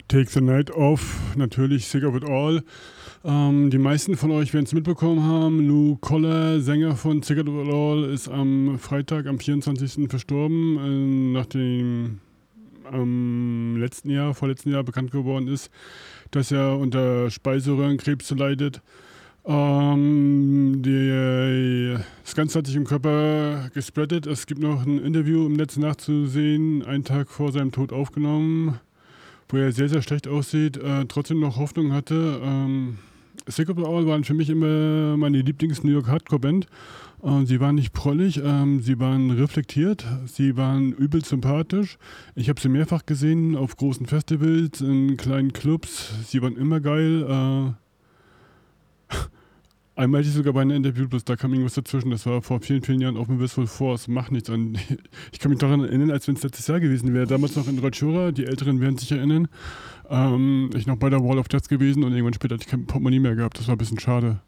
Take the Night Off, natürlich Sick of It All. Die meisten von euch werden es mitbekommen haben. Lou Koller, Sänger von Sick of It All, ist am Freitag, am 24. verstorben, nachdem vorletzten Jahr bekannt geworden ist, dass er unter Speiseröhrenkrebs leidet. Das Ganze hat sich im Körper gespreadet. Es gibt noch ein Interview im Netz nachzusehen, einen Tag vor seinem Tod aufgenommen, wo er sehr, sehr schlecht aussieht, trotzdem noch Hoffnung hatte. Sick of It All waren für mich immer meine Lieblings-New York Hardcore-Band. Sie waren nicht prollig, sie waren reflektiert, sie waren übel sympathisch. Ich habe sie mehrfach gesehen auf großen Festivals, in kleinen Clubs. Sie waren immer geil. Einmal hatte ich sogar bei einem Interview, bloß da kam irgendwas dazwischen. Das war vor vielen, vielen Jahren auf dem Wistful Force. Macht nichts an. Ich kann mich daran erinnern, als wenn es letztes Jahr gewesen wäre. Damals noch in Rotschura, die Älteren werden sich erinnern. Ich noch bei der Wall of Death gewesen und irgendwann später hatte ich kein Portemonnaie mehr gehabt. Das war ein bisschen schade.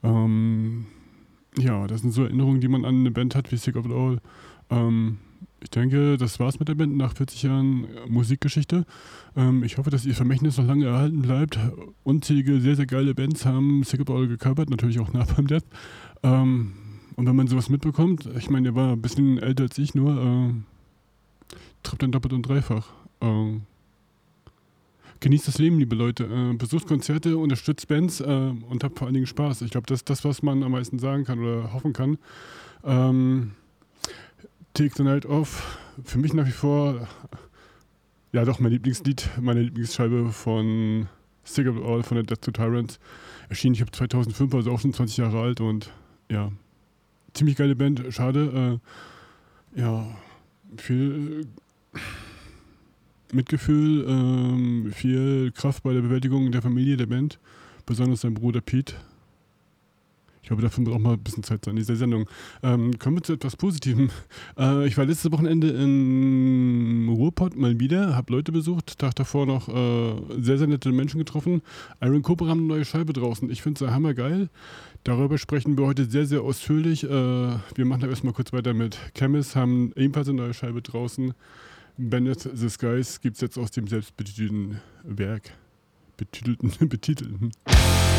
Ja, das sind so Erinnerungen, die man an eine Band hat wie Sick of It All. Ich denke, das war's mit der Band nach 40 Jahren Musikgeschichte. Ich hoffe, dass ihr Vermächtnis noch lange erhalten bleibt. Unzählige, sehr, sehr geile Bands haben Sick of It All gecovert, natürlich auch Napalm Death. Und wenn man sowas mitbekommt, ich meine, ihr war ein bisschen älter als ich nur, trifft dann doppelt und dreifach. Genießt das Leben, liebe Leute. Besucht Konzerte, unterstützt Bands und habt vor allen Dingen Spaß. Ich glaube, das ist das, was man am meisten sagen kann oder hoffen kann. Take the Night Off, für mich nach wie vor, ja doch, mein Lieblingslied, meine Lieblingsscheibe von Sick of It All, von der Death to Tyrants, erschien, ich habe 2005, also auch schon 20 Jahre alt und ja, ziemlich geile Band, schade, ja, viel Mitgefühl, viel Kraft bei der Bewältigung der Familie, der Band, besonders sein Bruder Pete. Ich glaube, dafür muss auch mal ein bisschen Zeit sein in dieser Sendung. Kommen wir zu etwas Positivem. Ich war letztes Wochenende in Ruhrpott mal wieder, habe Leute besucht, Tag davor noch sehr, sehr nette Menschen getroffen. Iron Cobra haben eine neue Scheibe draußen. Ich finde es hammergeil. Darüber sprechen wir heute sehr, sehr ausführlich. Wir machen da erstmal kurz weiter mit Chemist, haben ebenfalls eine neue Scheibe draußen. Bennett the Skies gibt es jetzt aus dem selbstbetitelten Werk. Betitelten.